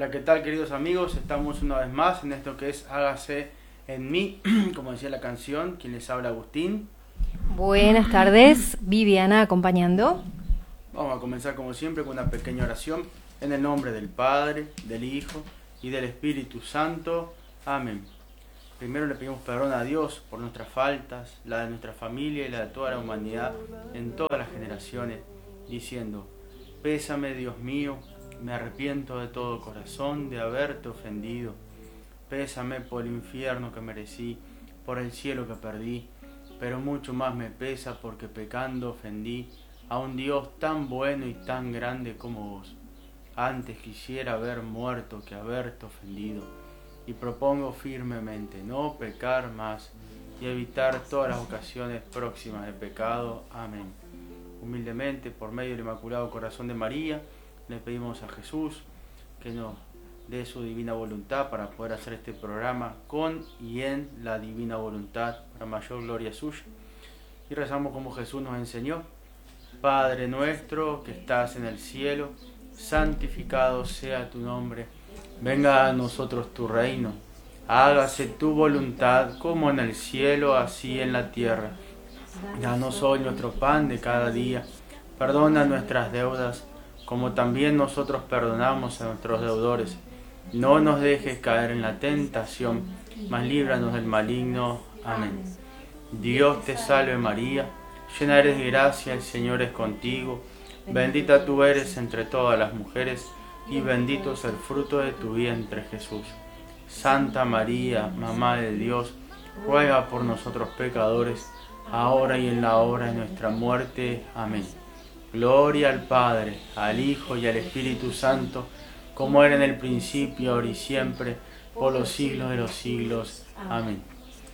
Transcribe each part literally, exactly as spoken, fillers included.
Hola, ¿qué tal, queridos amigos? Estamos una vez más en esto que es Hágase en mí, como decía la canción. Quien les habla, Agustín. Buenas tardes, Viviana acompañando. Vamos a comenzar como siempre con una pequeña oración. En el nombre del Padre, del Hijo y del Espíritu Santo. Amén. Primero le pedimos perdón a Dios por nuestras faltas, la de nuestra familia y la de toda la humanidad en todas las generaciones, diciendo: pésame, Dios mío, me arrepiento de todo corazón de haberte ofendido. Pésame por el infierno que merecí, por el cielo que perdí, pero mucho más me pesa porque pecando ofendí a un Dios tan bueno y tan grande como vos. Antes quisiera haber muerto que haberte ofendido, y propongo firmemente no pecar más y evitar todas las ocasiones próximas de pecado. Amén. Humildemente, por medio del Inmaculado Corazón de María, le pedimos a Jesús que nos dé su divina voluntad para poder hacer este programa con y en la divina voluntad, para mayor gloria suya. Y rezamos como Jesús nos enseñó: Padre nuestro que estás en el cielo, santificado sea tu nombre. Venga a nosotros tu reino. Hágase tu voluntad como en el cielo, así en la tierra. Danos hoy nuestro pan de cada día. Perdona nuestras deudas, como también nosotros perdonamos a nuestros deudores. No nos dejes caer en la tentación, mas líbranos del maligno. Amén. Dios te salve María, llena eres de gracia, el Señor es contigo. Bendita tú eres entre todas las mujeres, y bendito es el fruto de tu vientre, Jesús. Santa María, Mamá de Dios, ruega por nosotros pecadores, ahora y en la hora de nuestra muerte. Amén. Gloria al Padre, al Hijo y al Espíritu Santo, como era en el principio, ahora y siempre, por los siglos de los siglos. Amén.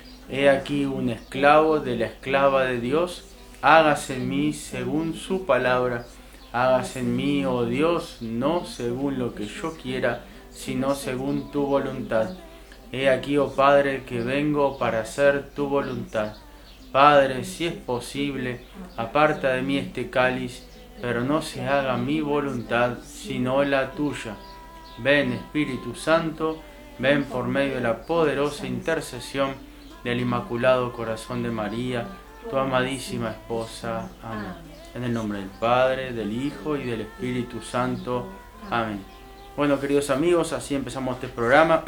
He aquí un esclavo de la esclava de Dios, hágase en mí según su palabra. Hágase en mí, oh Dios, no según lo que yo quiera, sino según tu voluntad. He aquí, oh Padre, que vengo para hacer tu voluntad. Padre, si es posible, aparta de mí este cáliz, pero no se haga mi voluntad, sino la tuya. Ven, Espíritu Santo, ven por medio de la poderosa intercesión del Inmaculado Corazón de María, tu amadísima esposa. Amén. En el nombre del Padre, del Hijo y del Espíritu Santo. Amén. Bueno, queridos amigos, así empezamos este programa.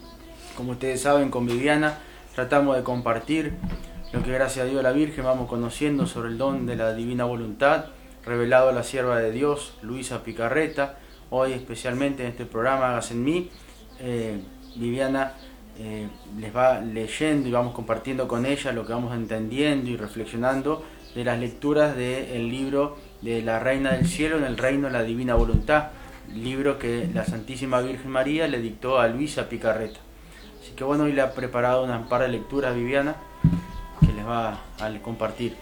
Como ustedes saben, con Viviana tratamos de compartir lo que gracias a Dios la Virgen vamos conociendo sobre el don de la divina voluntad, revelado a la sierva de Dios, Luisa Picarreta. Hoy especialmente en este programa Hágase en mí, eh, Viviana eh, les va leyendo y vamos compartiendo con ella lo que vamos entendiendo y reflexionando de las lecturas del libro de la Reina del Cielo en el Reino de la Divina Voluntad, libro que la Santísima Virgen María le dictó a Luisa Picarreta. Así que bueno, hoy le ha preparado una par de lecturas, Viviana, que les va a compartir.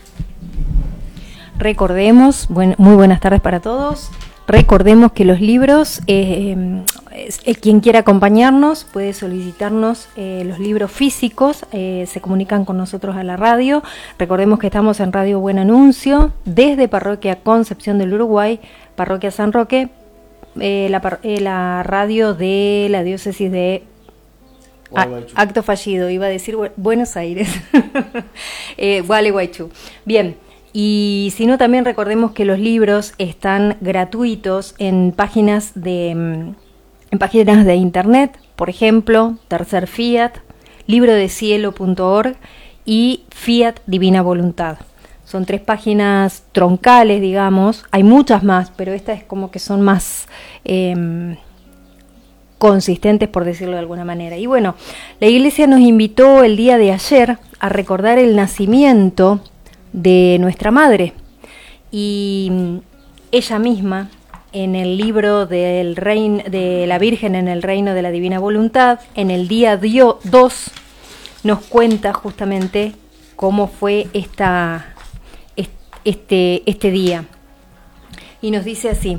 Recordemos, buen, muy buenas tardes para todos. Recordemos que los libros, eh, eh, quien quiera acompañarnos puede solicitarnos eh, los libros físicos, eh, se comunican con nosotros a la radio. Recordemos que estamos en Radio Buen Anuncio, desde Parroquia Concepción del Uruguay, Parroquia San Roque, eh, la, eh, la radio de la diócesis de A, Acto Fallido, iba a decir Buenos Aires, eh, Gualeguaychú. Bien. Y si no, también recordemos que los libros están gratuitos en páginas de en páginas de internet, por ejemplo, Tercer Fiat, librodecielo punto org y Fiat Divina Voluntad. Son tres páginas troncales, digamos. Hay muchas más, pero estas es como que son más eh, consistentes, por decirlo de alguna manera. Y bueno, la Iglesia nos invitó el día de ayer a recordar el nacimiento de nuestra madre, y ella misma en el libro del reino de la Virgen en el Reino de la Divina Voluntad, en el día dos, nos cuenta justamente cómo fue esta, este, este día, y nos dice así: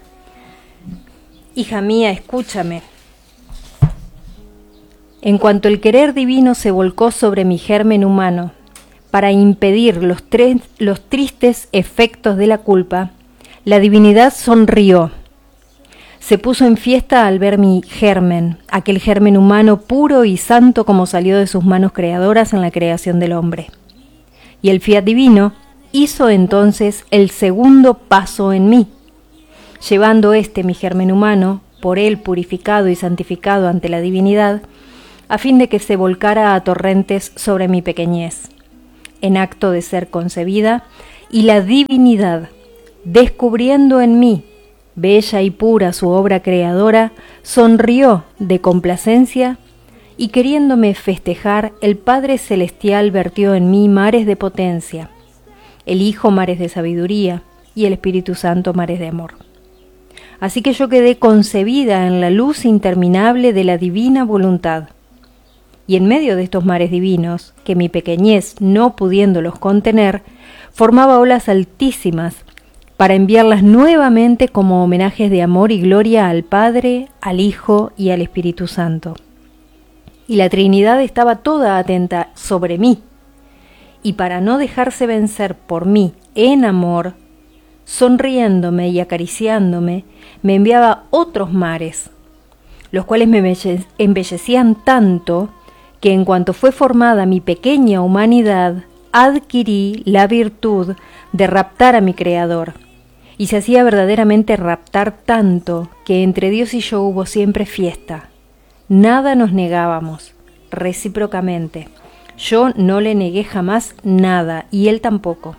hija mía, escúchame. En cuanto el querer divino se volcó sobre mi germen humano, para impedir los, tres, los tristes efectos de la culpa, la divinidad sonrió. se puso en fiesta al ver mi germen, aquel germen humano puro y santo como salió de sus manos creadoras en la creación del hombre. Y el fiat divino hizo entonces el segundo paso en mí, llevando este mi germen humano, por él purificado y santificado ante la divinidad, a fin de que se volcara a torrentes sobre mi pequeñez, en acto de ser concebida, y la divinidad, descubriendo en mí, bella y pura su obra creadora, sonrió de complacencia, y queriéndome festejar, el Padre Celestial vertió en mí mares de potencia, el Hijo mares de sabiduría, y el Espíritu Santo mares de amor. Así que yo quedé concebida en la luz interminable de la divina voluntad. Y en medio de estos mares divinos, que mi pequeñez, no pudiéndolos contener, formaba olas altísimas, para enviarlas nuevamente como homenajes de amor y gloria al Padre, al Hijo y al Espíritu Santo. Y la Trinidad estaba toda atenta sobre mí, y para no dejarse vencer por mí en amor, sonriéndome y acariciándome, me enviaba otros mares, los cuales me embellecían tanto que en cuanto fue formada mi pequeña humanidad, adquirí la virtud de raptar a mi Creador, y se hacía verdaderamente raptar tanto que entre Dios y yo hubo siempre fiesta. Nada nos negábamos, recíprocamente. Yo no le negué jamás nada, y él tampoco.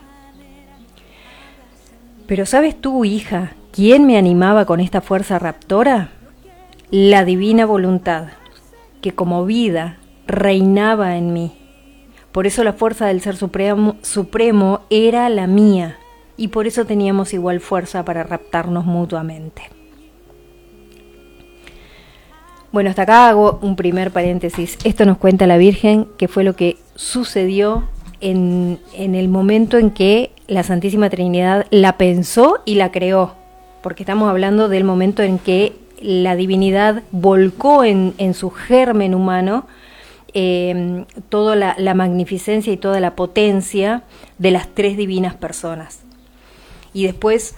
Pero ¿sabes tú, hija, quién me animaba con esta fuerza raptora? La divina voluntad, que como vida reinaba en mí. Por eso la fuerza del Ser Supremo, Supremo era la mía, y por eso teníamos igual fuerza para raptarnos mutuamente. Bueno, hasta acá hago un primer paréntesis. Esto nos cuenta la Virgen, que fue lo que sucedió en, en el momento en que la Santísima Trinidad la pensó y la creó, porque estamos hablando del momento en que la divinidad volcó en, en su germen humano eh, toda la, la magnificencia y toda la potencia de las tres divinas personas. Y después,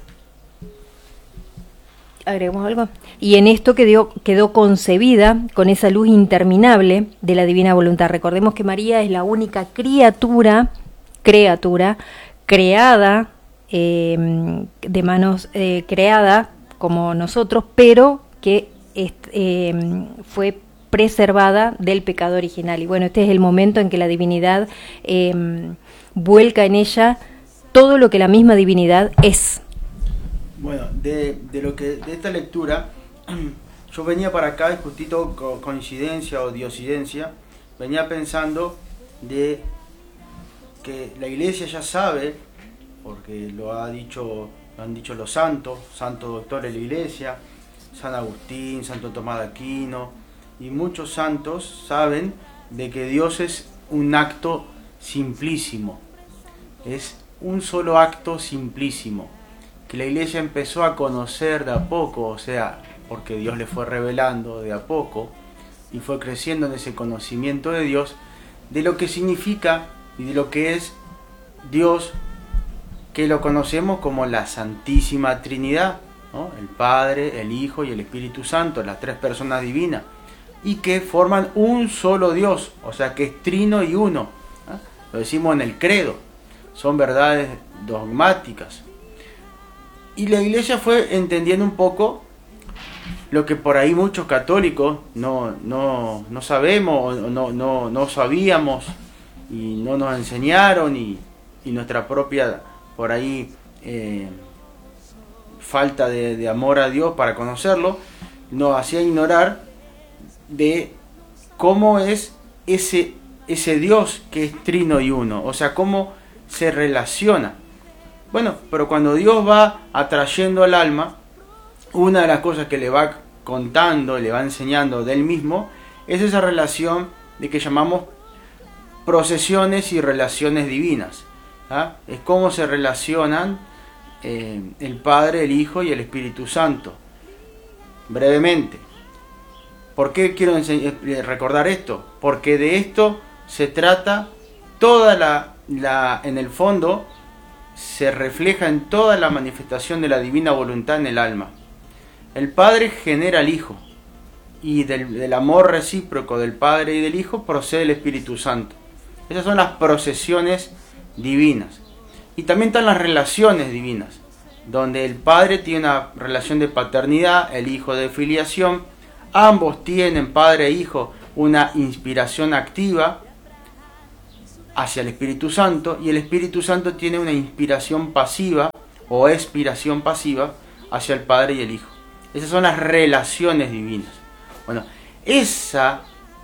agregamos algo, y en esto quedó, quedó concebida con esa luz interminable de la divina voluntad. Recordemos que María es la única criatura, criatura, creada, eh, de manos eh, creada como nosotros, pero que eh, fue preservada del pecado original. Y bueno, este es el momento en que la divinidad eh, vuelca en ella todo lo que la misma divinidad es. Bueno, de, de lo que de esta lectura, yo venía para acá, y justito co coincidencia o diosidencia, venía pensando de que la Iglesia ya sabe, porque lo ha dicho, lo han dicho los santos, santo doctor de la Iglesia, San Agustín, Santo Tomás de Aquino, y muchos santos saben de que Dios es un acto simplísimo, es un solo acto simplísimo, que la Iglesia empezó a conocer de a poco, o sea, porque Dios le fue revelando de a poco, y fue creciendo en ese conocimiento de Dios, de lo que significa y de lo que es Dios, que lo conocemos como la Santísima Trinidad, ¿no? El Padre, el Hijo y el Espíritu Santo, las tres personas divinas, y que forman un solo Dios, o sea que es trino y uno, ¿eh? Lo decimos en el credo, son verdades dogmáticas. Y la Iglesia fue entendiendo un poco lo que por ahí muchos católicos no, no, no sabemos, o no, no, no sabíamos, y no nos enseñaron, y, y nuestra propia, por ahí, eh, falta de, de amor a Dios para conocerlo, nos hacía ignorar de cómo es ese, ese Dios que es trino y uno, o sea, cómo se relaciona. Bueno, pero cuando Dios va atrayendo al alma, una de las cosas que le va contando, le va enseñando de él mismo, es esa relación de que llamamos procesiones y relaciones divinas. ¿Ah? Es cómo se relacionan eh, el Padre, el Hijo y el Espíritu Santo. Brevemente, ¿por qué quiero recordar esto? Porque de esto se trata toda la, la, en el fondo, se refleja en toda la manifestación de la divina voluntad en el alma. el Padre genera al Hijo, y del, del amor recíproco del Padre y del Hijo procede el Espíritu Santo. Esas son las procesiones divinas. Y también están las relaciones divinas, donde el Padre tiene una relación de paternidad, el Hijo de filiación. Ambos tienen, Padre e Hijo, una inspiración activa hacia el Espíritu Santo, y el Espíritu Santo tiene una inspiración pasiva o expiración pasiva hacia el Padre y el Hijo. Esas son las relaciones divinas. Bueno, esas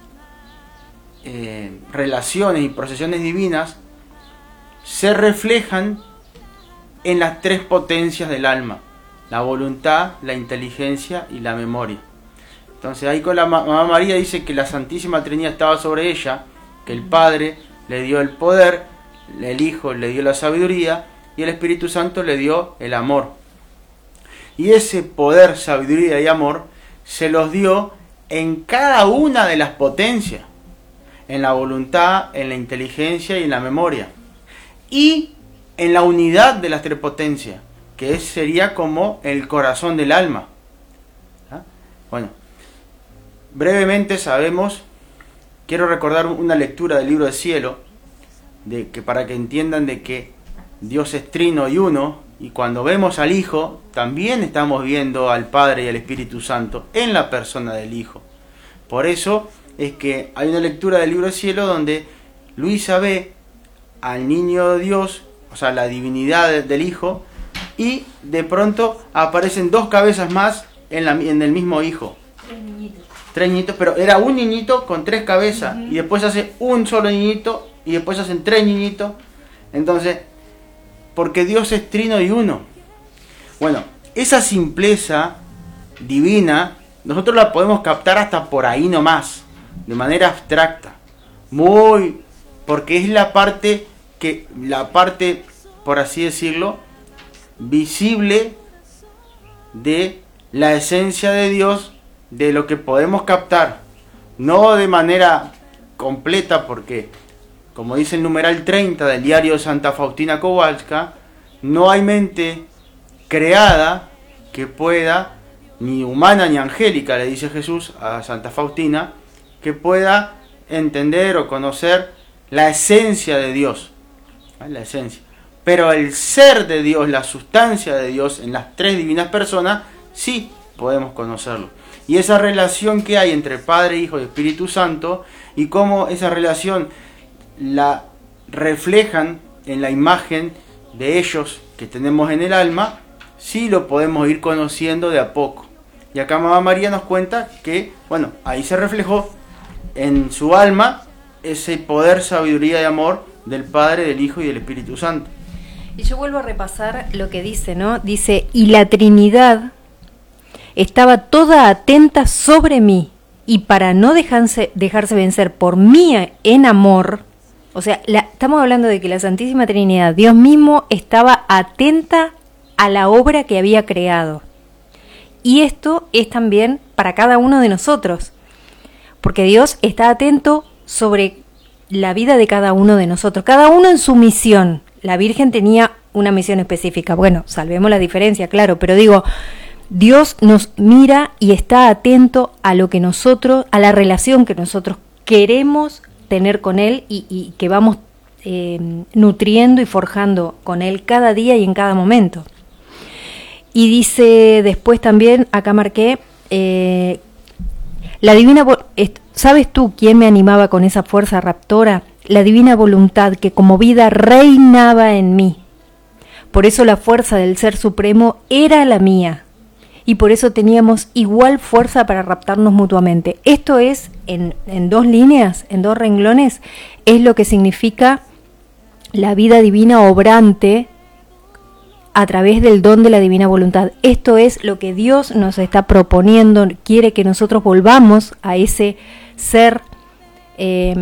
eh, relaciones y procesiones divinas se reflejan en las tres potencias del alma: la voluntad, la inteligencia y la memoria. Entonces ahí con la mamá María dice que la Santísima Trinidad estaba sobre ella, que el Padre le dio el poder, el Hijo le dio la sabiduría y el Espíritu Santo le dio el amor. Y ese poder, sabiduría y amor se los dio en cada una de las potencias, en la voluntad, en la inteligencia y en la memoria, y en la unidad de las tres potencias, que sería como el corazón del alma. ¿Ah? Bueno, brevemente sabemos, quiero recordar una lectura del libro del cielo, de que para que entiendan de que Dios es trino y uno, y cuando vemos al Hijo, también estamos viendo al Padre y al Espíritu Santo en la persona del Hijo. Por eso es que hay una lectura del libro del cielo donde Luisa ve al niño Dios, o sea, la divinidad del Hijo, y de pronto aparecen dos cabezas más en, la, en el mismo Hijo. Tres niñitos. Tres niñitos, pero era un niñito con tres cabezas, uh-huh. Y después hace un solo niñito, y después hacen tres niñitos. Entonces, porque Dios es trino y uno. Bueno, esa simpleza divina nosotros la podemos captar hasta por ahí nomás, de manera abstracta, muy, porque es la parte que, la parte, por así decirlo, visible de la esencia de Dios, de lo que podemos captar, no de manera completa, porque como dice el numeral treinta del diario de Santa Faustina Kowalska, no hay mente creada que pueda, ni humana ni angélica, le dice Jesús a Santa Faustina, que pueda entender o conocer la esencia de Dios, la esencia. Pero el ser de Dios, la sustancia de Dios en las tres divinas personas, sí podemos conocerlo. Y esa relación que hay entre Padre, Hijo y Espíritu Santo, y cómo esa relación la reflejan en la imagen de ellos que tenemos en el alma, sí lo podemos ir conociendo de a poco. Y acá Mamá María nos cuenta que, bueno, ahí se reflejó en su alma ese poder, sabiduría y amor del Padre, del Hijo y del Espíritu Santo. Y yo vuelvo a repasar lo que dice, ¿no? Dice, y la Trinidad estaba toda atenta sobre mí, y para no dejarse, dejarse vencer por mí en amor, o sea, la, estamos hablando de que la Santísima Trinidad, Dios mismo, estaba atenta a la obra que había creado. Y esto es también para cada uno de nosotros, porque Dios está atento sobre la vida de cada uno de nosotros, cada uno en su misión. La Virgen tenía una misión específica, bueno, salvemos la diferencia, claro, pero digo, Dios nos mira y está atento a lo que nosotros, a la relación que nosotros queremos tener con Él y, y que vamos eh, nutriendo y forjando con Él cada día y en cada momento. Y dice después también, acá marqué, eh, la divina, ¿sabes tú quién me animaba con esa fuerza raptora? La divina voluntad que como vida reinaba en mí. Por eso la fuerza del Ser Supremo era la mía. Y por eso teníamos igual fuerza para raptarnos mutuamente. Esto es, en, en dos líneas, en dos renglones, es lo que significa la vida divina obrante a través del don de la divina voluntad. Esto es lo que Dios nos está proponiendo, quiere que nosotros volvamos a ese ser eh,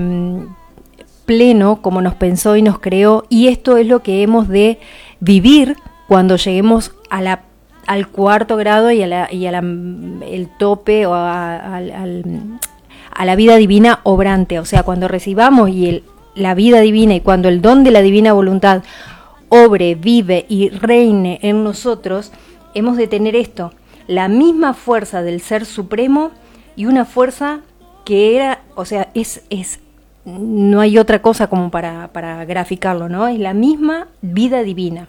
pleno como nos pensó y nos creó, y esto es lo que hemos de vivir cuando lleguemos a la al cuarto grado y a la, y a la, el tope o a, a, a, a la vida divina obrante, o sea, cuando recibamos y el, la vida divina y cuando el don de la divina voluntad obre, vive y reine en nosotros, hemos de tener esto, la misma fuerza del Ser Supremo y una fuerza que era, o sea, es, es no hay otra cosa como para, para graficarlo, ¿no? Es la misma vida divina.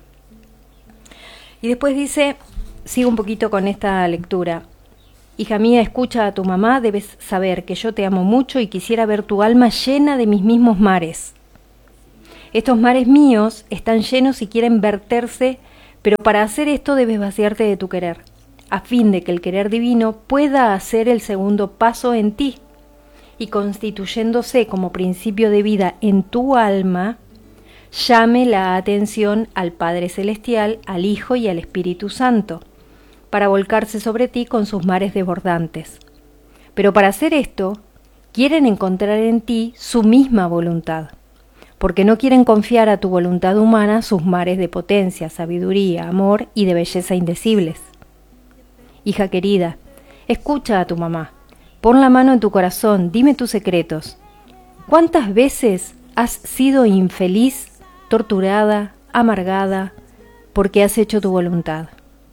Y después dice, sigo un poquito con esta lectura. Hija mía, escucha a tu mamá, debes saber que yo te amo mucho y quisiera ver tu alma llena de mis mismos mares. Estos mares míos están llenos y quieren verterse, pero para hacer esto debes vaciarte de tu querer, a fin de que el querer divino pueda hacer el segundo paso en ti, y constituyéndose como principio de vida en tu alma, llame la atención al Padre Celestial, al Hijo y al Espíritu Santo, para volcarse sobre ti con sus mares desbordantes. Pero para hacer esto, quieren encontrar en ti su misma voluntad, porque no quieren confiar a tu voluntad humana sus mares de potencia, sabiduría, amor y de belleza indecibles. Hija querida, escucha a tu mamá, pon la mano en tu corazón, dime tus secretos. ¿Cuántas veces has sido infeliz, torturada, amargada, porque has hecho tu voluntad?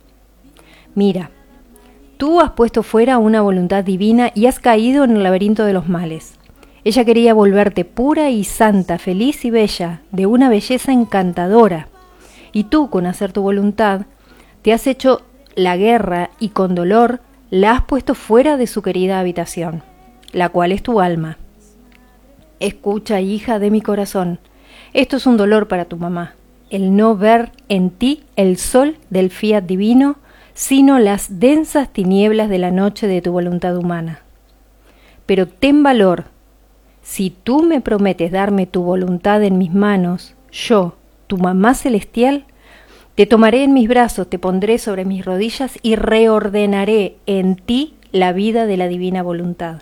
Mira, tú has puesto fuera una voluntad divina y has caído en el laberinto de los males. Ella quería volverte pura y santa, feliz y bella, de una belleza encantadora. Y tú, con hacer tu voluntad, te has hecho la guerra y con dolor la has puesto fuera de su querida habitación, la cual es tu alma. Escucha, hija de mi corazón, esto es un dolor para tu mamá, el no ver en ti el sol del fiat divino, sino las densas tinieblas de la noche de tu voluntad humana. Pero ten valor, si tú me prometes darme tu voluntad en mis manos, yo, tu mamá celestial, te tomaré en mis brazos, te pondré sobre mis rodillas y reordenaré en ti la vida de la divina voluntad.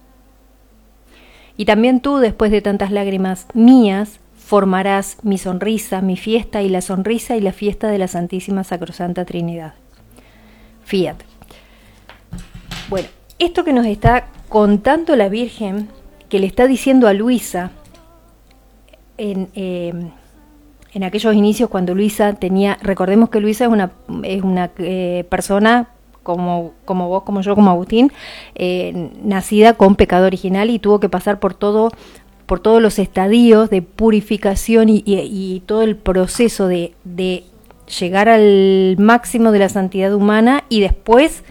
Y también tú, después de tantas lágrimas mías, formarás mi sonrisa, mi fiesta y la sonrisa y la fiesta de la Santísima Sacrosanta Trinidad. Fiat. Bueno, esto que nos está contando la Virgen, que le está diciendo a Luisa en, eh, en aquellos inicios cuando Luisa tenía, recordemos que Luisa es una, es una eh, persona como, como vos, como yo, como Agustín, eh, nacida con pecado original y tuvo que pasar por todo, por todos los estadios de purificación y, y, y todo el proceso de, de llegar al máximo de la santidad humana y después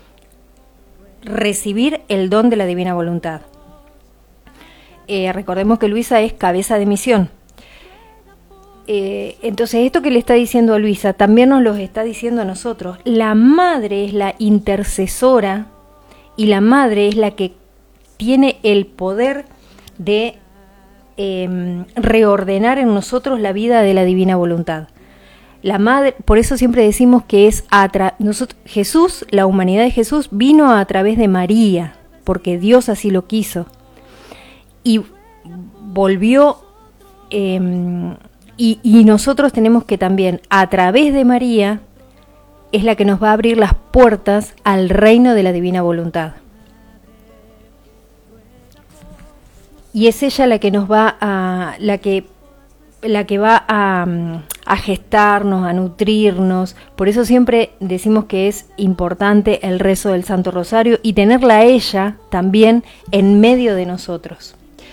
recibir el don de la divina voluntad. Eh, recordemos que Luisa es cabeza de misión. Eh, entonces esto que le está diciendo a Luisa también nos lo está diciendo a nosotros. La madre es la intercesora y la madre es la que tiene el poder de eh, reordenar en nosotros la vida de la divina voluntad. La madre, por eso siempre decimos que es a tra- nosotros, Jesús, la humanidad de Jesús vino a través de María, porque Dios así lo quiso. Y volvió, eh, y, y nosotros tenemos que también, a través de María, es la que nos va a abrir las puertas al reino de la divina voluntad. Y es ella la que nos va a, la que la que va a, a gestarnos, a nutrirnos. Por eso siempre decimos que es importante el rezo del Santo Rosario y tenerla a ella también en medio de nosotros.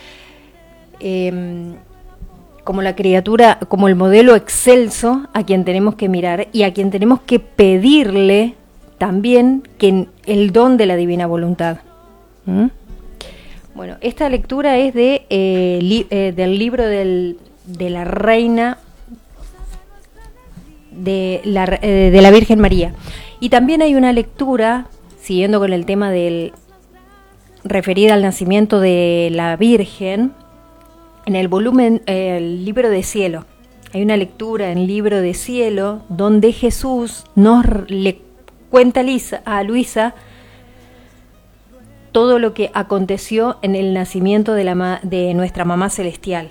Eh, como la criatura, como el modelo excelso a quien tenemos que mirar y a quien tenemos que pedirle también que el don de la divina voluntad. ¿Mm? Bueno, esta lectura es de eh, li, eh, del libro del de la reina de la, eh, de la Virgen María. Y también hay una lectura, siguiendo con el tema del referida al nacimiento de la Virgen, en el volumen, eh, el libro de Cielo. Hay una lectura en el libro de Cielo donde Jesús nos le cuenta a, Lisa, a Luisa todo lo que aconteció en el nacimiento de, la, de nuestra mamá celestial.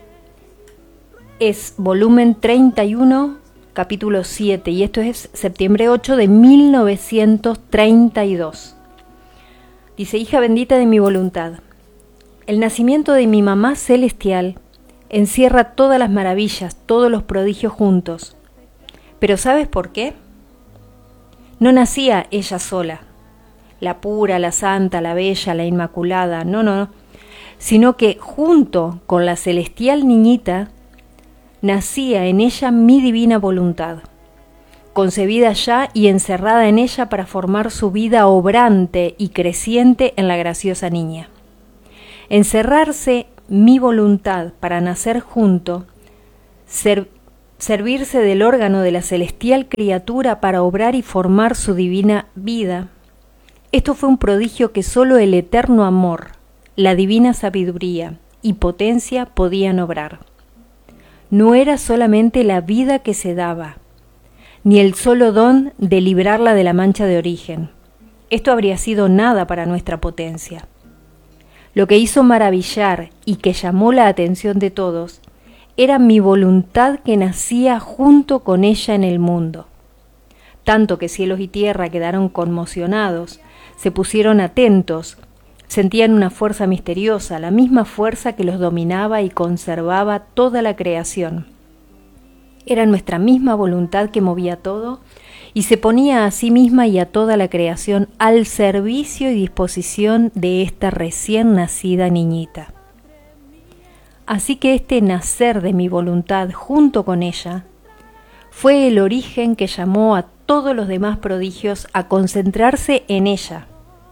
Es volumen treinta y uno, capítulo siete, y esto es septiembre ocho de mil novecientos treinta y dos. Dice: hija bendita de mi voluntad, el nacimiento de mi mamá celestial encierra todas las maravillas, todos los prodigios juntos. ¿Pero sabes por qué? no nacía ella sola, la pura, la santa, la bella, la inmaculada, no, no, no, sino que junto con la celestial niñita nacía en ella mi divina voluntad, concebida ya y encerrada en ella para formar su vida obrante y creciente en la graciosa niña. Encerrarse mi voluntad para nacer junto, ser, servirse del órgano de la celestial criatura para obrar y formar su divina vida. Esto fue un prodigio que sólo el eterno amor, la divina sabiduría y potencia podían obrar. No era solamente la vida que se daba, ni el solo don de librarla de la mancha de origen. Esto habría sido nada para nuestra potencia. Lo que hizo maravillar y que llamó la atención de todos era mi voluntad que nacía junto con ella en el mundo. Tanto que cielos y tierra quedaron conmocionados, se pusieron atentos, sentían una fuerza misteriosa, la misma fuerza que los dominaba y conservaba toda la creación. Era nuestra misma voluntad que movía todo y se ponía a sí misma y a toda la creación al servicio y disposición de esta recién nacida niñita. Así que este nacer de mi voluntad junto con ella fue el origen que llamó a todos los demás prodigios a concentrarse en ella.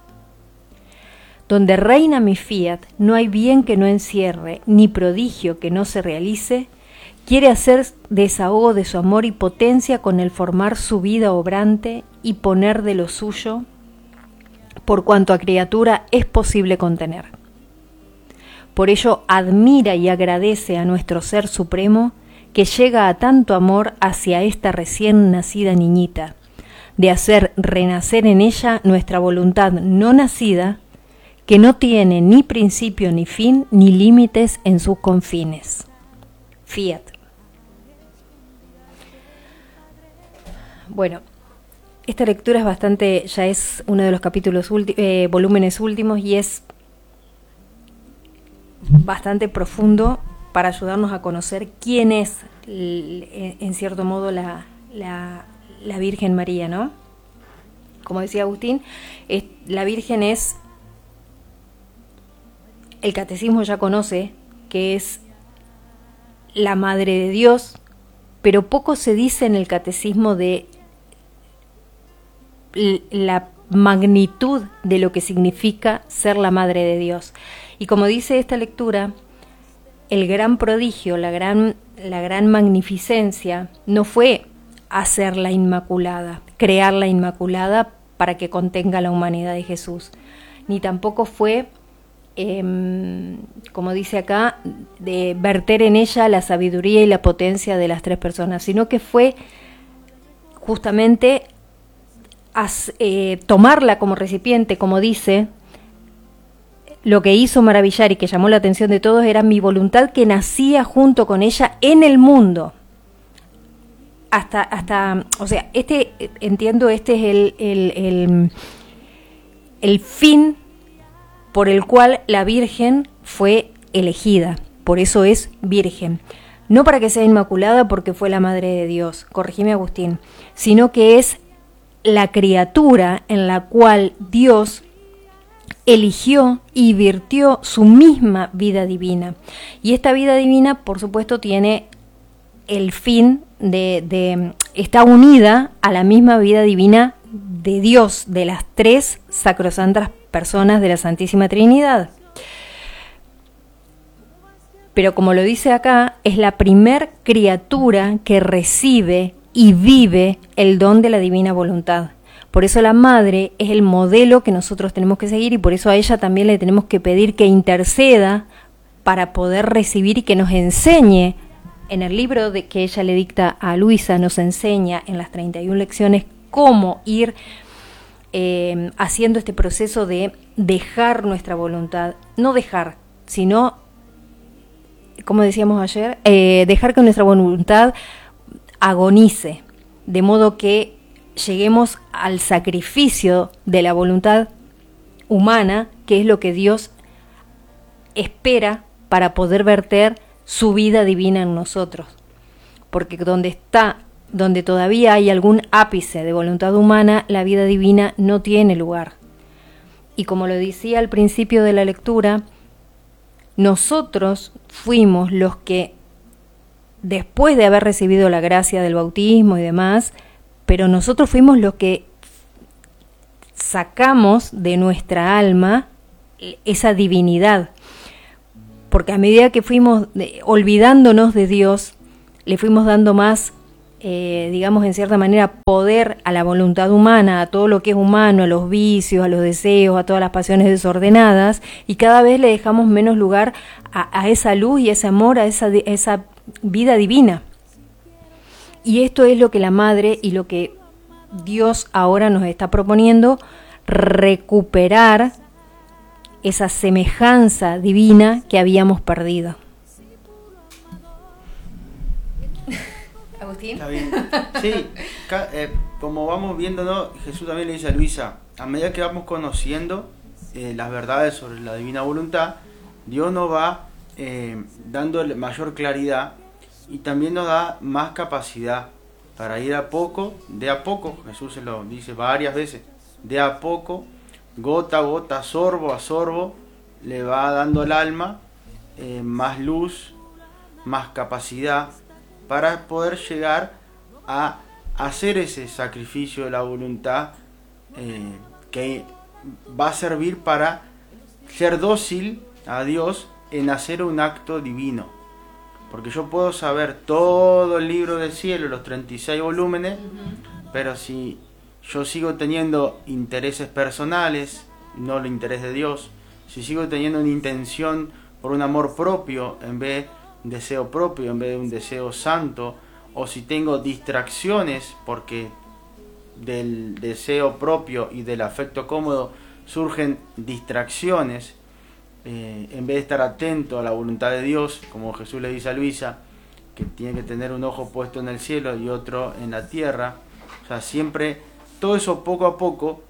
Donde reina mi fiat, no hay bien que no encierre, ni prodigio que no se realice. Quiere hacer desahogo de su amor y potencia con el formar su vida obrante y poner de lo suyo, por cuanto a criatura es posible contener. Por ello admira y agradece a nuestro Ser Supremo que llega a tanto amor hacia esta recién nacida niñita, de hacer renacer en ella nuestra voluntad no nacida, que no tiene ni principio ni fin ni límites en sus confines. Fiat. Bueno, esta lectura es bastante, ya es uno de los capítulos, ulti- eh, volúmenes últimos y es bastante profundo para ayudarnos a conocer quién es, en cierto modo, la, la, la Virgen María, ¿no? Como decía Agustín, es, la Virgen es, el catecismo ya conoce que es la Madre de Dios, pero poco se dice en el catecismo de la magnitud de lo que significa ser la Madre de Dios. Y como dice esta lectura, el gran prodigio, la gran, la gran magnificencia no fue hacer la Inmaculada, crear la Inmaculada para que contenga la humanidad de Jesús, ni tampoco fue, eh, como dice acá, de verter en ella la sabiduría y la potencia de las tres personas, sino que fue justamente as, eh, tomarla como recipiente, como dice. Lo que hizo maravillar y que llamó la atención de todos era mi voluntad que nacía junto con ella en el mundo. Hasta, hasta, o sea, este, entiendo, este es el, el, el, el fin por el cual la Virgen fue elegida. Por eso es Virgen. No para que sea inmaculada porque fue la Madre de Dios, corregime Agustín, sino que es la criatura en la cual Dios eligió y virtió su misma vida divina. Y esta vida divina, por supuesto, tiene el fin de, de está unida a la misma vida divina de Dios, de las tres sacrosantas personas de la Santísima Trinidad. Pero como lo dice acá, es la primer criatura que recibe y vive el don de la divina voluntad. Por eso la Madre es el modelo que nosotros tenemos que seguir y por eso a ella también le tenemos que pedir que interceda para poder recibir y que nos enseñe. En el libro de que ella le dicta a Luisa nos enseña en las treinta y una lecciones cómo ir eh, haciendo este proceso de dejar nuestra voluntad. No dejar, sino, como decíamos ayer, eh, dejar que nuestra voluntad agonice, de modo que lleguemos al sacrificio de la voluntad humana, que es lo que Dios espera para poder verter su vida divina en nosotros. Porque donde está donde todavía hay algún ápice de voluntad humana, la vida divina no tiene lugar. Y como lo decía al principio de la lectura, nosotros fuimos los que, después de haber recibido la gracia del bautismo y demás, pero nosotros fuimos los que sacamos de nuestra alma esa divinidad, porque a medida que fuimos de, olvidándonos de Dios, le fuimos dando más, eh, digamos en cierta manera, poder a la voluntad humana, a todo lo que es humano, a los vicios, a los deseos, a todas las pasiones desordenadas, y cada vez le dejamos menos lugar a, a esa luz y ese amor, a esa, a esa vida divina. Y esto es lo que la Madre y lo que Dios ahora nos está proponiendo, recuperar esa semejanza divina que habíamos perdido. Agustín. Está bien. Sí, eh, como vamos viendo, ¿no? Jesús también le dice a Luisa, a medida que vamos conociendo eh, las verdades sobre la divina voluntad, Dios nos va eh, dando mayor claridad y también nos da más capacidad para ir a poco, de a poco, Jesús se lo dice varias veces, de a poco, gota a gota, sorbo a sorbo, le va dando al alma eh, más luz, más capacidad, para poder llegar a hacer ese sacrificio de la voluntad eh, que va a servir para ser dócil a Dios en hacer un acto divino. Porque yo puedo saber todo el libro del cielo, los treinta y seis volúmenes, uh-huh. pero si yo sigo teniendo intereses personales, no el interés de Dios, si sigo teniendo una intención por un amor propio en vez de deseo propio en vez de un deseo santo, o si tengo distracciones porque del deseo propio y del afecto cómodo surgen distracciones, eh, en vez de estar atento a la voluntad de Dios, como Jesús le dice a Luisa, que tiene que tener un ojo puesto en el cielo y otro en la tierra, o sea, siempre, todo eso poco a poco,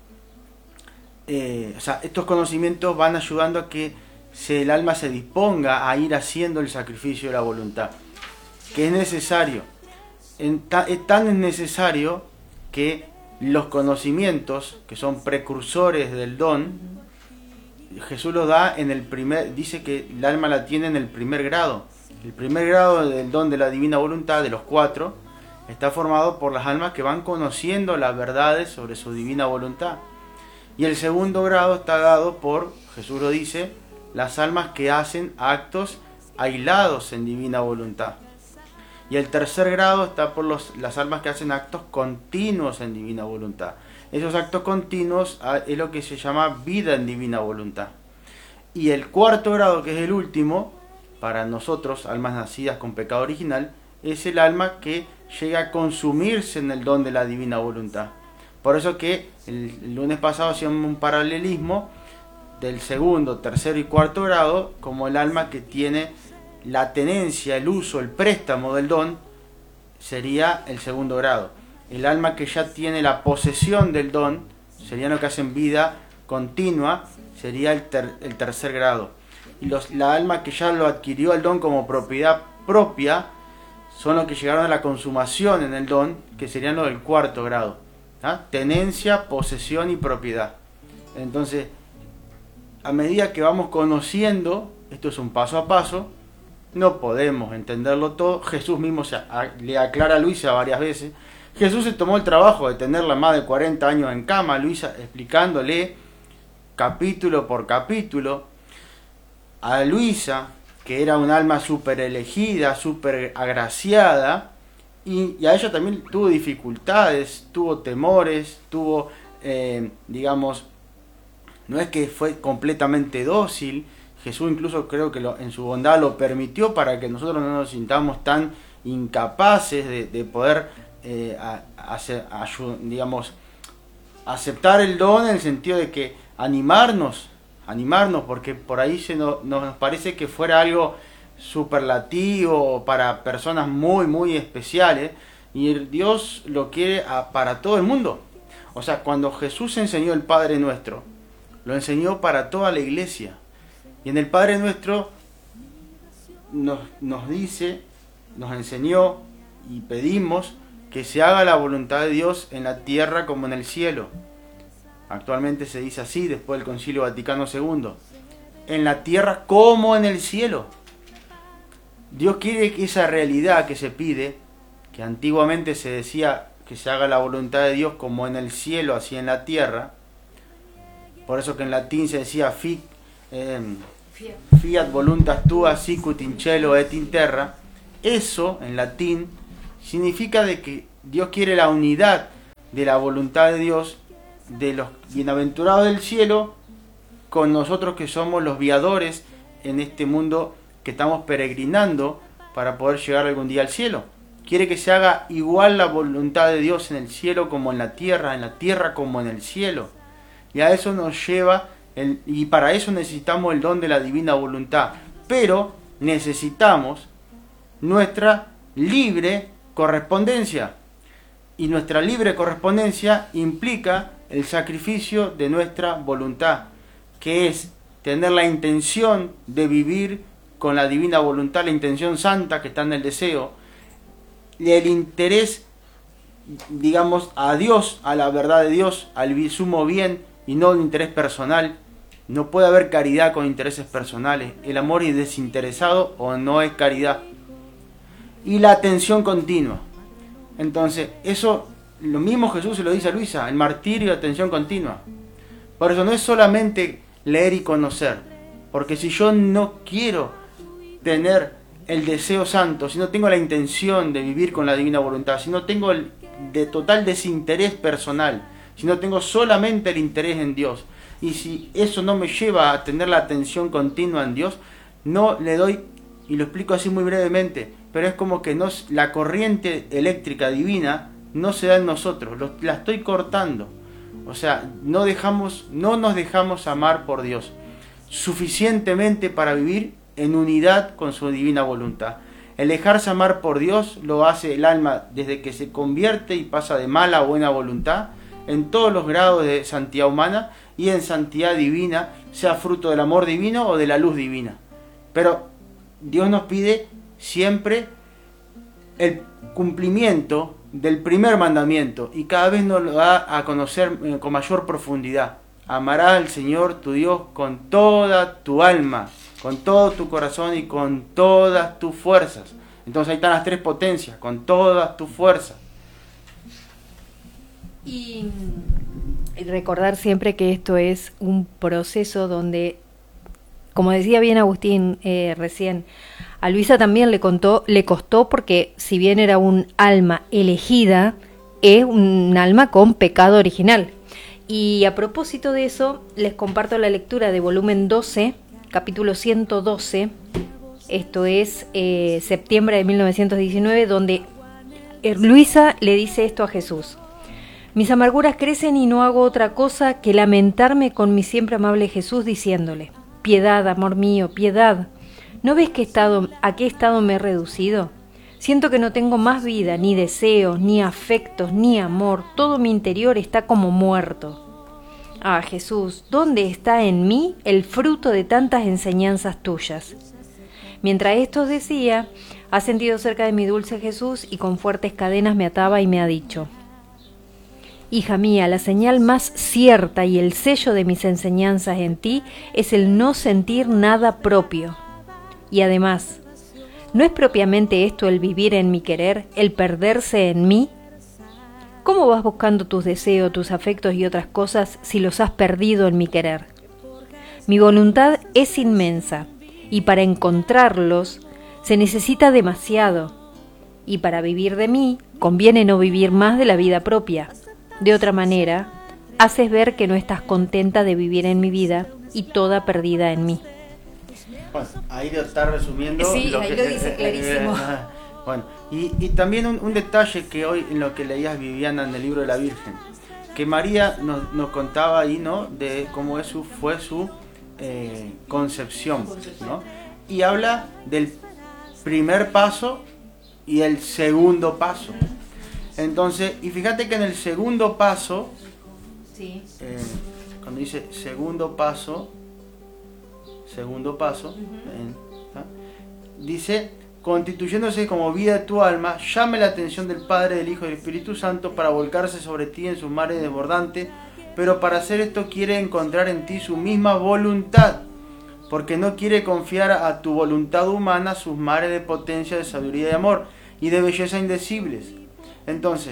eh, o sea, estos conocimientos van ayudando a que si el alma se disponga a ir haciendo el sacrificio de la voluntad, que es necesario. Es tan necesario que los conocimientos, que son precursores del don, Jesús los da en el primer, dice que el alma la tiene en el primer grado. El primer grado del don de la divina voluntad, de los cuatro, está formado por las almas que van conociendo las verdades sobre su divina voluntad. Y el segundo grado está dado por, Jesús lo dice, las almas que hacen actos aislados en divina voluntad. Y el tercer grado está por los, las almas que hacen actos continuos en divina voluntad. Esos actos continuos es lo que se llama vida en divina voluntad. Y el cuarto grado, que es el último, para nosotros, almas nacidas con pecado original, es el alma que llega a consumirse en el don de la divina voluntad. Por eso que el, el lunes pasado hacíamos un paralelismo del segundo, tercero y cuarto grado, como el alma que tiene la tenencia, el uso, el préstamo del don, sería el segundo grado. El alma que ya tiene la posesión del don, serían los que hacen vida continua, sería el, ter, el tercer grado. Y los, la alma que ya lo adquirió el don como propiedad propia, son los que llegaron a la consumación en el don, que serían los del cuarto grado. ¿Ah? Tenencia, posesión y propiedad. Entonces, a medida que vamos conociendo, esto es un paso a paso, no podemos entenderlo todo. Jesús mismo se a, le aclara a Luisa varias veces. Jesús se tomó el trabajo de tenerla más de cuarenta años en cama, Luisa, explicándole capítulo por capítulo. A Luisa, que era un alma súper elegida, súper agraciada, y, y a ella también tuvo dificultades, tuvo temores, tuvo, eh, digamos, no es que fue completamente dócil. Jesús incluso creo que lo, en su bondad lo permitió para que nosotros no nos sintamos tan incapaces de, de poder, eh, a, hacer, a, digamos, aceptar el don, en el sentido de que animarnos, animarnos, porque por ahí se nos, nos parece que fuera algo superlativo para personas muy, muy especiales, y Dios lo quiere a, para todo el mundo. O sea, cuando Jesús enseñó el Padre Nuestro, lo enseñó para toda la iglesia. Y en el Padre Nuestro nos, nos dice, nos enseñó y pedimos que se haga la voluntad de Dios en la tierra como en el cielo. Actualmente se dice así después del Concilio Vaticano segundo. En la tierra como en el cielo. Dios quiere que esa realidad que se pide, que antiguamente se decía que se haga la voluntad de Dios como en el cielo, así en la tierra. Por eso que en latín se decía fiat, eh, fiat voluntas tua sicut in cielo et in terra. Eso en latín significa de que Dios quiere la unidad de la voluntad de Dios, de los bienaventurados del cielo, con nosotros que somos los viadores en este mundo que estamos peregrinando para poder llegar algún día al cielo. Quiere que se haga igual la voluntad de Dios en el cielo como en la tierra, en la tierra como en el cielo. Y a eso nos lleva, el, y para eso necesitamos el don de la divina voluntad. Pero necesitamos nuestra libre correspondencia. Y nuestra libre correspondencia implica el sacrificio de nuestra voluntad, que es tener la intención de vivir con la divina voluntad, la intención santa que está en el deseo, y el interés, digamos, a Dios, a la verdad de Dios, al sumo bien, y no el interés personal. No puede haber caridad con intereses personales. El amor es desinteresado o no es caridad. Y la atención continua. Entonces, eso, lo mismo Jesús se lo dice a Luisa, el martirio de atención continua. Por eso no es solamente leer y conocer, porque si yo no quiero tener el deseo santo, si no tengo la intención de vivir con la divina voluntad, si no tengo el de total desinterés personal, si no tengo solamente el interés en Dios, y si eso no me lleva a tener la atención continua en Dios, no le doy, y lo explico así muy brevemente, pero es como que no, la corriente eléctrica divina no se da en nosotros, lo, la estoy cortando. O sea, no, dejamos, no nos dejamos amar por Dios suficientemente para vivir en unidad con su divina voluntad. El dejarse amar por Dios lo hace el alma desde que se convierte y pasa de mala a buena voluntad en todos los grados de santidad humana y en santidad divina, sea fruto del amor divino o de la luz divina. Pero Dios nos pide siempre el cumplimiento del primer mandamiento y cada vez nos lo da a conocer eh, con mayor profundidad. Amarás al Señor tu Dios con toda tu alma, con todo tu corazón y con todas tus fuerzas. Entonces ahí están las tres potencias, con todas tus fuerzas. Y recordar siempre que esto es un proceso donde, como decía bien Agustín eh, recién, a Luisa también le, contó, le costó porque si bien era un alma elegida, es un alma con pecado original. Y a propósito de eso, les comparto la lectura de volumen doce, capítulo ciento doce, esto es eh, septiembre de mil novecientos diecinueve, donde Luisa le dice esto a Jesús. Mis amarguras crecen y no hago otra cosa que lamentarme con mi siempre amable Jesús diciéndole, piedad, amor mío, piedad. ¿No ves que estado, a qué estado me he reducido? Siento que no tengo más vida, ni deseos, ni afectos, ni amor. Todo mi interior está como muerto. Ah, Jesús, ¿dónde está en mí el fruto de tantas enseñanzas tuyas? Mientras esto decía, ha sentido cerca de mi dulce Jesús y con fuertes cadenas me ataba y me ha dicho, hija mía, la señal más cierta y el sello de mis enseñanzas en ti es el no sentir nada propio. Y además, ¿no es propiamente esto el vivir en mi querer, el perderse en mí? ¿Cómo vas buscando tus deseos, tus afectos y otras cosas si los has perdido en mi querer? Mi voluntad es inmensa, y para encontrarlos se necesita demasiado, y para vivir de mí conviene no vivir más de la vida propia. De otra manera, haces ver que no estás contenta de vivir en mi vida y toda perdida en mí. Bueno, ahí lo está resumiendo. Sí, lo ahí que, lo dice clarísimo. Eh, eh, bueno, y, y también un, un detalle que hoy en lo que leías, Viviana, en el libro de la Virgen, que María nos, nos contaba ahí, ¿no? De cómo eso fue su eh, concepción, ¿no? Y habla del primer paso y el segundo paso. Entonces, y fíjate que en el segundo paso, sí. eh, cuando dice segundo paso, segundo paso, uh-huh. eh, ¿ah? dice, constituyéndose como vida de tu alma, llame la atención del Padre, del Hijo y del Espíritu Santo para volcarse sobre ti en su mare desbordante, pero para hacer esto quiere encontrar en ti su misma voluntad, porque no quiere confiar a tu voluntad humana sus mares de potencia, de sabiduría y amor, y de belleza indecibles. Entonces,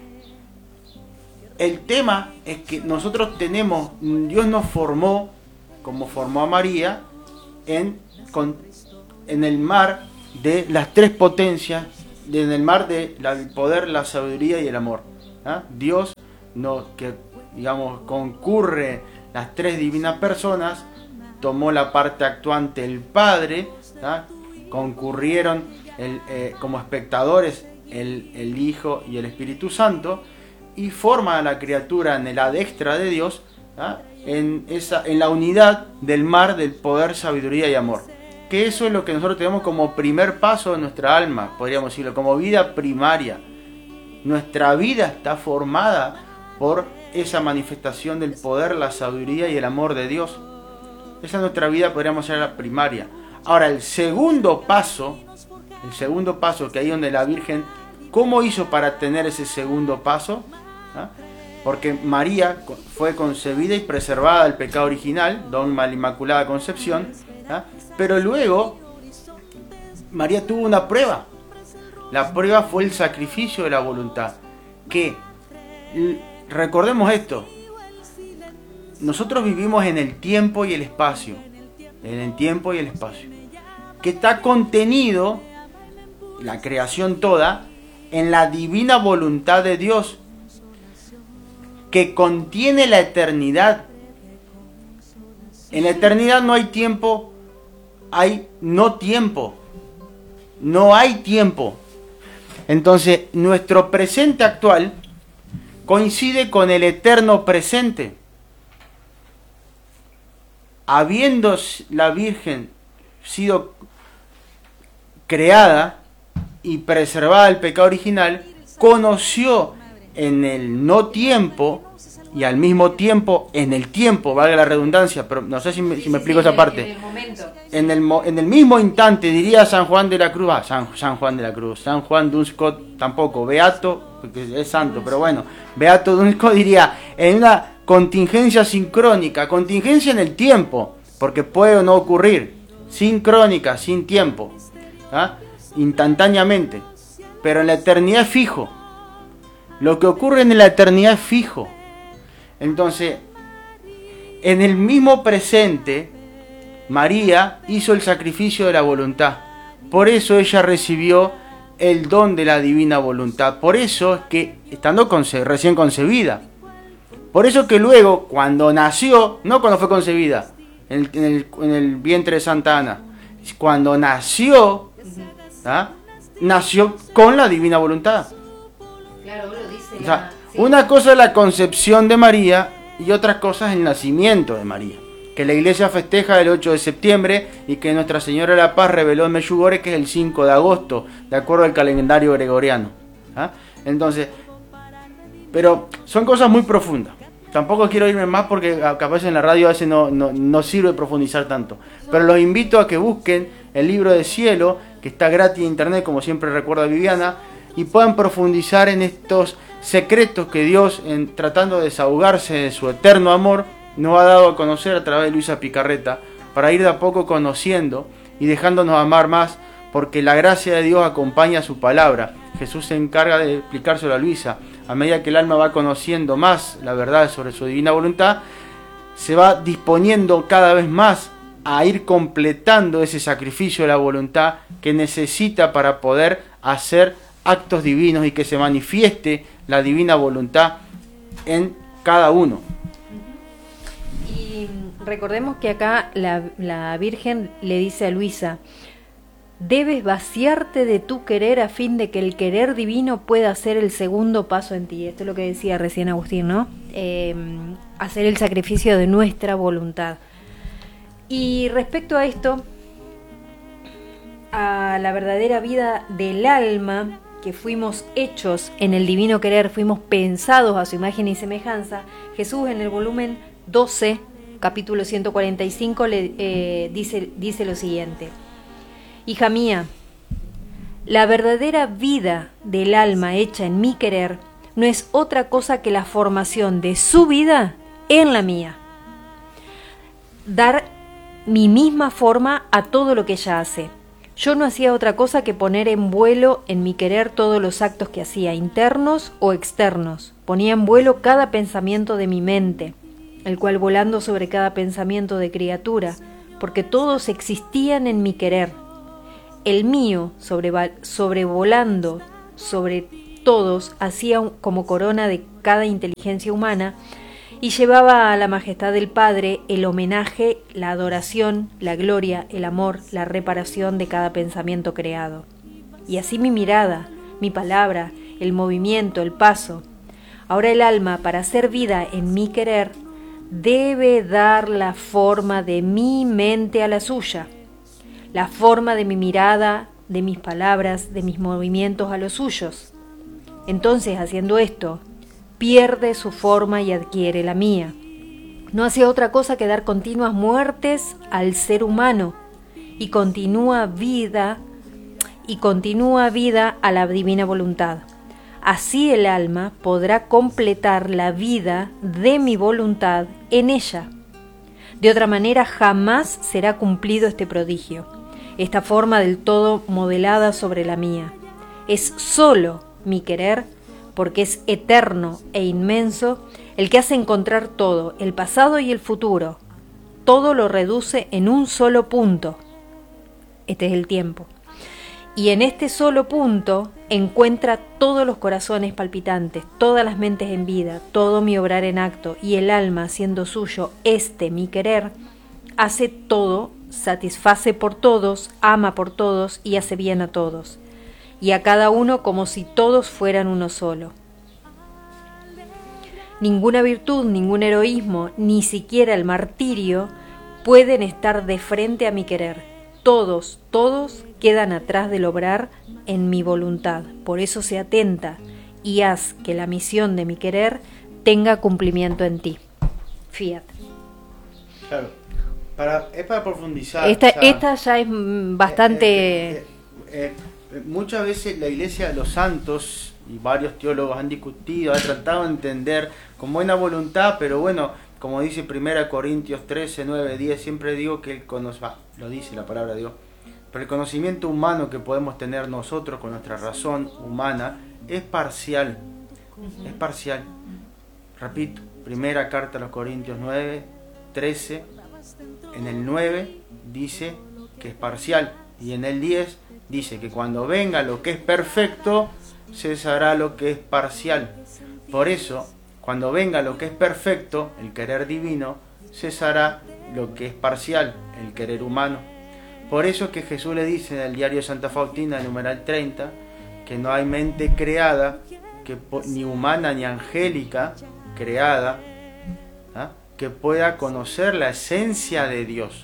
el tema es que nosotros tenemos, Dios nos formó, como formó a María, en, con, en el mar de las tres potencias, en el mar del poder, la sabiduría y el amor. ¿Ah? Dios, no, que digamos concurre las tres divinas personas, tomó la parte actuante el Padre, ¿ah? concurrieron el, eh, como espectadores el, el Hijo y el Espíritu Santo, y forma a la criatura en la destra de Dios, ¿ah? en, esa, en la unidad del mar del poder, sabiduría y amor. Que eso es lo que nosotros tenemos como primer paso de nuestra alma, podríamos decirlo, como vida primaria. Nuestra vida está formada por esa manifestación del poder, la sabiduría y el amor de Dios. Esa es nuestra vida, podríamos ser la primaria. Ahora, el segundo paso, el segundo paso, que ahí donde la Virgen, ¿cómo hizo para tener ese segundo paso? ¿Ah? Porque María fue concebida y preservada del pecado original, dogma de la Inmaculada Concepción, ¿ah? Pero luego María tuvo una prueba. La prueba fue el sacrificio de la voluntad. Que, recordemos esto, nosotros vivimos en el tiempo y el espacio, en el tiempo y el espacio, que está contenido, la creación toda, en la divina voluntad de Dios, que contiene la eternidad. En la eternidad no hay tiempo, hay no tiempo, no hay tiempo. Entonces, nuestro presente actual coincide con el eterno presente. Habiendo la Virgen sido creada y preservada del pecado original, conoció en el no tiempo y al mismo tiempo en el tiempo, valga la redundancia, pero no sé si me, si me explico esa parte. En el momento. En el, en el mismo instante, diría San Juan de la Cruz, ah, San, San Juan de la Cruz, San Juan Duns Scotus tampoco, Beato, porque es santo, pero bueno, Beato Duns Scotus diría, en una contingencia sincrónica, contingencia en el tiempo, porque puede o no ocurrir, sincrónica, sin tiempo, ¿ah? instantáneamente, pero en la eternidad es fijo. Lo que ocurre en la eternidad es fijo. Entonces, en el mismo presente, María hizo el sacrificio de la voluntad. Por eso ella recibió el don de la divina voluntad. Por eso es que, estando conce- recién concebida, por eso que luego, cuando nació, no cuando fue concebida, en el, en el, en el vientre de Santa Ana, cuando nació, ¿ah? nació con la divina voluntad. Claro, lo dice. O sea, sí. Una cosa es la concepción de María y otra cosa es el nacimiento de María, que la iglesia festeja el ocho de septiembre y que Nuestra Señora de la Paz reveló en Medjugorje, que es el cinco de agosto, de acuerdo al calendario gregoriano. ¿Ah? Entonces, pero son cosas muy profundas. Tampoco quiero irme más porque capaz en la radio a veces no, no, no sirve profundizar tanto. Pero los invito a que busquen el libro de Cielo, que está gratis en internet, como siempre recuerda Viviana, y puedan profundizar en estos secretos que Dios, en, tratando de desahogarse de su eterno amor, nos ha dado a conocer a través de Luisa Picarreta, para ir de a poco conociendo y dejándonos amar más, porque la gracia de Dios acompaña su palabra. Jesús se encarga de explicárselo a Luisa. A medida que el alma va conociendo más la verdad sobre su divina voluntad, se va disponiendo cada vez más a ir completando ese sacrificio de la voluntad que necesita para poder hacer actos divinos y que se manifieste la divina voluntad en cada uno. Y recordemos que acá la, la Virgen le dice a Luisa: debes vaciarte de tu querer a fin de que el querer divino pueda hacer el segundo paso en ti. Esto es lo que decía recién Agustín, ¿no? Eh, hacer el sacrificio de nuestra voluntad. Y respecto a esto, a la verdadera vida del alma, que fuimos hechos en el divino querer, fuimos pensados a su imagen y semejanza, Jesús en el volumen doce, capítulo ciento cuarenta y cinco, le eh, dice, dice lo siguiente: hija mía, La verdadera vida del alma hecha en mi querer no es otra cosa que la formación de su vida en la mía. Dar mi misma forma a todo lo que ella hace. Yo no hacía otra cosa que poner en vuelo en mi querer todos los actos que hacía, internos o externos. Ponía en vuelo cada pensamiento de mi mente, el cual volando sobre cada pensamiento de criatura, porque todos existían en mi querer. El mío, sobrevolando sobre todos, hacía como corona de cada inteligencia humana y llevaba a la majestad del Padre el homenaje, la adoración, la gloria, el amor, la reparación de cada pensamiento creado. Y así mi mirada, mi palabra, el movimiento, el paso. Ahora el alma, para hacer vida en mi querer, debe dar la forma de mi mente a la suya, la forma de mi mirada, de mis palabras, de mis movimientos a los suyos. Entonces, haciendo esto, pierde su forma y adquiere la mía. No hace otra cosa que dar continuas muertes al ser humano y continúa vida y continúa vida a la divina voluntad. Así el alma podrá completar la vida de mi voluntad en ella. De otra manera jamás será cumplido este prodigio, esta forma del todo modelada sobre la mía. Es solo mi querer, porque es eterno e inmenso, el que hace encontrar todo, el pasado y el futuro. Todo lo reduce en un solo punto. Este es el tiempo. Y en este solo punto encuentra todos los corazones palpitantes, todas las mentes en vida, todo mi obrar en acto, y el alma, haciendo suyo este mi querer, hace todo, satisface por todos, ama por todos y hace bien a todos, y a cada uno como si todos fueran uno solo. Ninguna virtud, ningún heroísmo, ni siquiera el martirio pueden estar de frente a mi querer. Todos, todos quedan atrás del obrar en mi voluntad. Por eso se atenta y haz que la misión de mi querer tenga cumplimiento en ti. Fiat. Claro. Para, es para profundizar. Esta, o sea, esta ya es bastante... Eh, eh, eh, eh, muchas veces la Iglesia de los Santos y varios teólogos han discutido, han tratado de entender con buena voluntad, pero bueno, como dice primera Corintios trece, nueve, diez, siempre digo que el conocimiento, lo dice la palabra de Dios, pero el conocimiento humano que podemos tener nosotros con nuestra razón humana es parcial, es parcial. Repito, primera carta a los Corintios nueve, trece, en el nueve dice que es parcial y en el diez dice que cuando venga lo que es perfecto, cesará lo que es parcial. Por eso, cuando venga lo que es perfecto, el querer divino, cesará lo que es parcial, el querer humano. Por eso es que Jesús le dice en el diario de Santa Faustina, numeral treinta, que no hay mente creada, que ni humana ni angélica creada, ¿ah? que pueda conocer la esencia de Dios.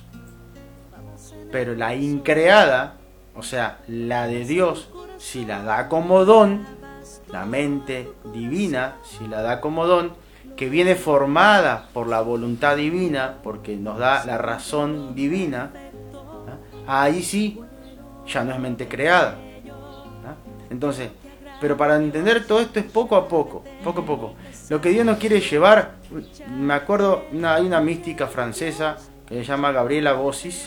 Pero la increada, o sea, la de Dios, si la da como don, la mente divina, si la da como don, que viene formada por la voluntad divina, porque nos da la razón divina, ¿ah? ahí sí, ya no es mente creada. ¿Ah? Entonces, pero para entender todo esto es poco a poco, poco a poco. Lo que Dios nos quiere llevar, me acuerdo, una, hay una mística francesa que se llama Gabriela Bossis,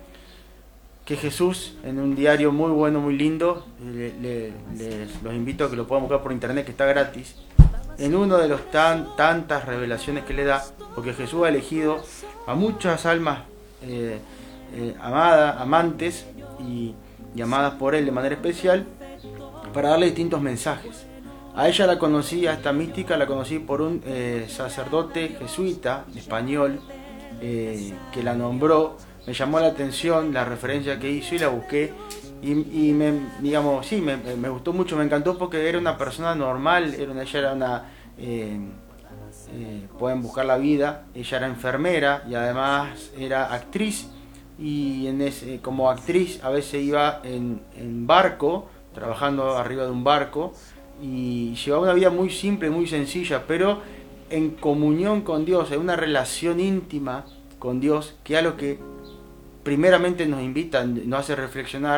que Jesús, en un diario muy bueno, muy lindo, le, le, les los invito a que lo puedan buscar por internet, que está gratis, en uno de los tan, tantas revelaciones que le da, porque Jesús ha elegido a muchas almas eh, eh, amadas, amantes y, y amadas por Él de manera especial, para darle distintos mensajes. A ella la conocí, a esta mística la conocí por un eh, sacerdote jesuita español eh, que la nombró. Me llamó la atención la referencia que hizo y la busqué y, y me, digamos, sí, me, me gustó mucho, me encantó porque era una persona normal, era una, ella era una, eh, eh, pueden buscar la vida, ella era enfermera y además era actriz y en ese, como actriz a veces iba en, en barco, trabajando arriba de un barco y llevaba una vida muy simple, muy sencilla, pero en comunión con Dios, en una relación íntima con Dios, que es a lo que primeramente nos invita, nos hace reflexionar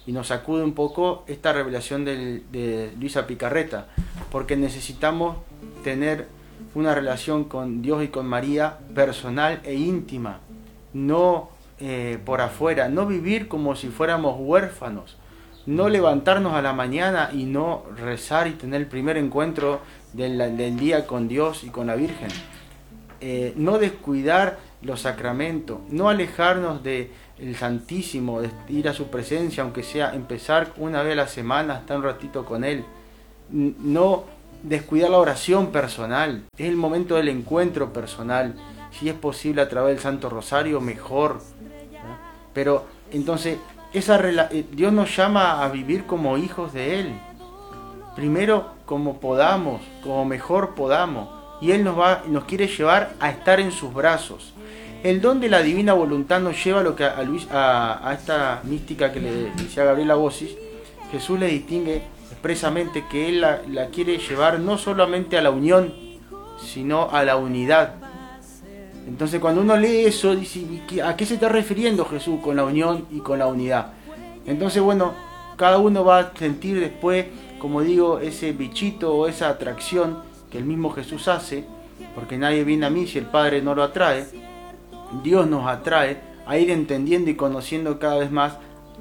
y nos sacude un poco esta revelación del, de Luisa Picarreta, porque necesitamos tener una relación con Dios y con María personal e íntima, no eh, por afuera, no vivir como si fuéramos huérfanos, no levantarnos a la mañana y no rezar y tener el primer encuentro del, del día con Dios y con la Virgen, eh, no descuidar los sacramentos, no alejarnos de el Santísimo, de ir a su presencia, aunque sea empezar una vez a la semana, estar un ratito con Él, no descuidar la oración personal, es el momento del encuentro personal, si es posible a través del Santo Rosario, mejor, ¿no? Pero entonces esa Dios nos llama a vivir como hijos de Él, primero como podamos, como mejor podamos, y Él nos va, nos quiere llevar a estar en sus brazos. El don de la divina voluntad nos lleva a lo que a, Luis, a, a esta mística que le decía Gabriela Bossis. Jesús le distingue expresamente que Él la, la quiere llevar no solamente a la unión, sino a la unidad. Entonces cuando uno lee eso, dice, ¿a qué se está refiriendo Jesús con la unión y con la unidad? Entonces, bueno, cada uno va a sentir después, como digo, ese bichito o esa atracción que el mismo Jesús hace, porque nadie viene a mí si el Padre no lo atrae. Dios nos atrae a ir entendiendo y conociendo cada vez más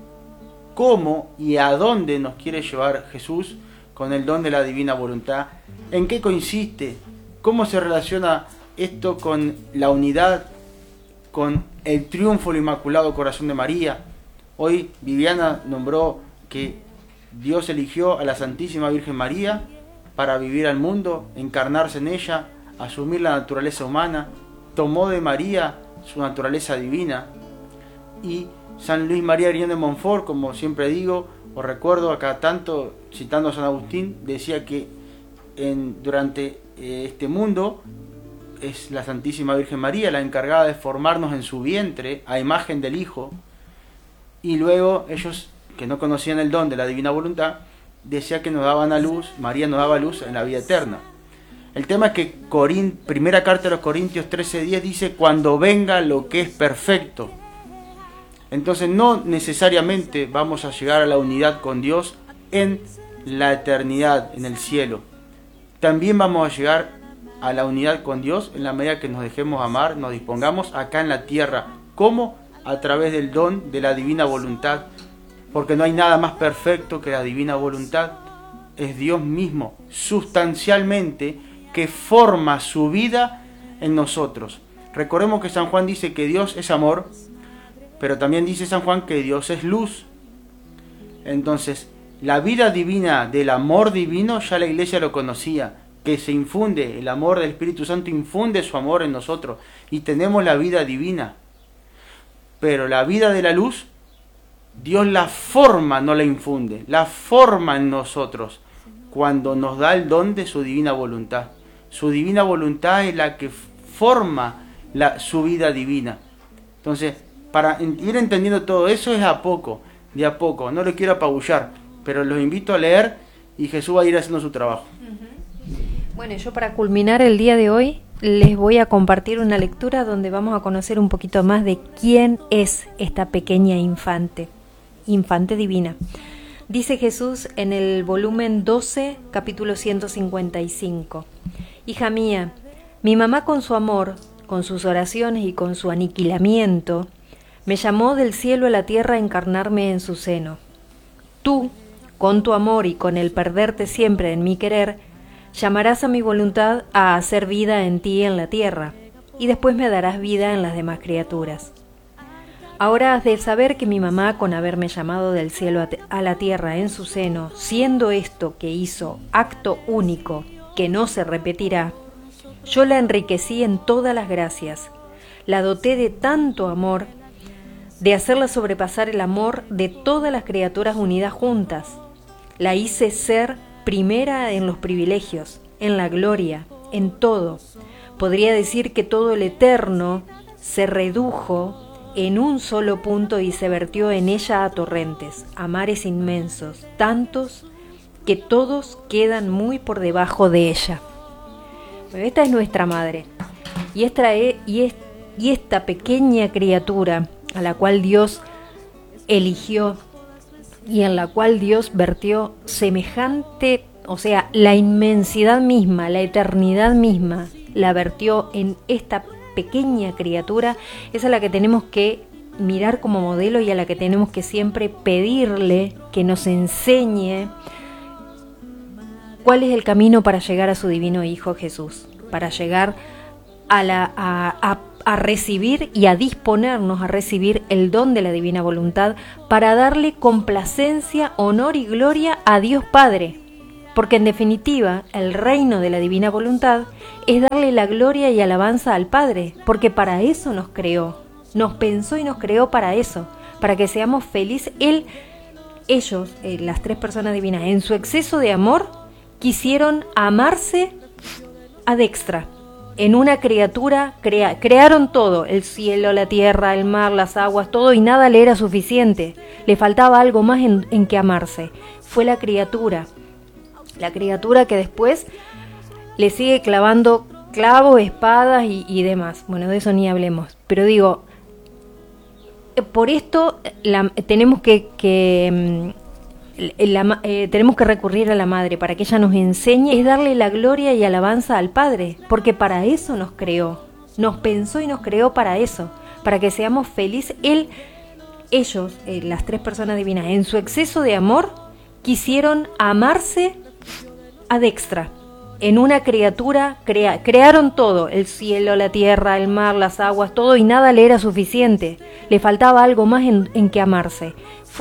cómo y a dónde nos quiere llevar Jesús con el don de la divina voluntad, en qué consiste, cómo se relaciona esto con la unidad, con el triunfo del Inmaculado Corazón de María. Hoy Viviana nombró que Dios eligió a la Santísima Virgen María para vivir al mundo, encarnarse en ella, asumir la naturaleza humana, tomó de María su naturaleza divina. Y San Luis María Griñón de Montfort, como siempre digo, os recuerdo acá tanto, citando a San Agustín, decía que en, durante eh, este mundo es la Santísima Virgen María la encargada de formarnos en su vientre a imagen del Hijo, y luego ellos, que no conocían el don de la divina voluntad, decía que nos daban a luz, María nos daba luz en la vida eterna. El tema es que Corín, primera carta de los Corintios trece diez dice, cuando venga lo que es perfecto. Entonces no necesariamente vamos a llegar a la unidad con Dios en la eternidad, en el cielo. También vamos a llegar a la unidad con Dios en la medida que nos dejemos amar, nos dispongamos acá en la tierra. ¿Cómo? A través del don de la divina voluntad. Porque no hay nada más perfecto que la divina voluntad. Es Dios mismo, sustancialmente, que forma su vida en nosotros. Recordemos que San Juan dice que Dios es amor, pero también dice San Juan que Dios es luz. Entonces, la vida divina del amor divino ya la Iglesia lo conocía, que se infunde, el amor del Espíritu Santo infunde su amor en nosotros y tenemos la vida divina. Pero la vida de la luz, Dios la forma, no la infunde, la forma en nosotros cuando nos da el don de su divina voluntad. Su divina voluntad es la que forma la, su vida divina. Entonces, para ir entendiendo todo eso es a poco, de a poco. No lo quiero apabullar, pero los invito a leer y Jesús va a ir haciendo su trabajo. Bueno, yo para culminar el día de hoy les voy a compartir una lectura donde vamos a conocer un poquito más de quién es esta pequeña infante, infante divina. Dice Jesús en el volumen doce, capítulo ciento cincuenta y cinco. Hija mía, mi mamá con su amor, con sus oraciones y con su aniquilamiento, me llamó del cielo a la tierra a encarnarme en su seno. Tú, con tu amor y con el perderte siempre en mi querer, llamarás a mi voluntad a hacer vida en ti en la tierra, y después me darás vida en las demás criaturas. Ahora has de saber que mi mamá, con haberme llamado del cielo a la tierra en su seno, siendo esto que hizo acto único, que no se repetirá, yo la enriquecí en todas las gracias, la doté de tanto amor, de hacerla sobrepasar el amor de todas las criaturas unidas juntas, la hice ser primera en los privilegios, en la gloria, en todo. Podría decir que todo el eterno se redujo en un solo punto y se vertió en ella a torrentes, a mares inmensos, tantos que todos quedan muy por debajo de ella. Pero esta es nuestra madre, y esta, y, es, y esta pequeña criatura a la cual Dios eligió y en la cual Dios vertió semejante, o sea, la inmensidad misma, la eternidad misma, la vertió en esta pequeña criatura, es a la que tenemos que mirar como modelo y a la que tenemos que siempre pedirle que nos enseñe cuál es el camino para llegar a su divino Hijo Jesús, para llegar a, la, a, a, a recibir y a disponernos a recibir el don de la divina voluntad, para darle complacencia, honor y gloria a Dios Padre. Porque en definitiva, el reino de la divina voluntad es darle la gloria y alabanza al Padre, porque para eso nos creó, nos pensó y nos creó para eso, para que seamos felices. Él, ellos, eh, las tres personas divinas, en su exceso de amor, quisieron amarse ad extra. En una criatura crea, crearon todo, el cielo, la tierra, el mar, las aguas, todo, y nada le era suficiente. Le faltaba algo más en, en que amarse. Fue la criatura. La criatura que después le sigue clavando clavos, espadas y, y demás. Bueno, de eso ni hablemos. Pero digo, por esto la, tenemos que, que la, eh, tenemos que recurrir a la Madre para que ella nos enseñe, es darle la gloria y alabanza al Padre, porque para eso nos creó, nos pensó y nos creó para eso, para que seamos felices. Él, ellos, eh, las tres personas divinas, en su exceso de amor, quisieron amarse ad extra. En una criatura crea, crearon todo, el cielo, la tierra, el mar, las aguas, todo, y nada le era suficiente. Le faltaba algo más en, en que amarse.